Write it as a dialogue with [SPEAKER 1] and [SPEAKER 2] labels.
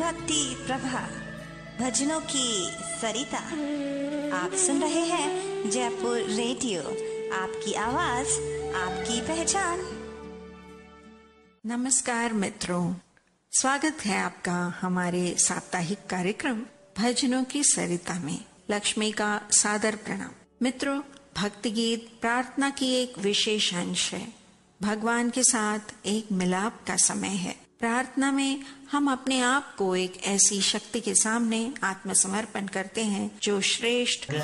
[SPEAKER 1] भक्ति प्रभा, भजनों की सरिता। आप सुन रहे हैं जयपुर रेडियो, आपकी आवाज आपकी पहचान।
[SPEAKER 2] नमस्कार मित्रों, स्वागत है आपका हमारे साप्ताहिक कार्यक्रम भजनों की सरिता में। लक्ष्मी का सादर प्रणाम। मित्रों, भक्ति गीत प्रार्थना की एक विशेष अंश है। भगवान के साथ एक मिलाप का समय है। प्रार्थना में हम अपने आप को एक ऐसी शक्ति के सामने आत्मसमर्पण करते हैं जो श्रेष्ठ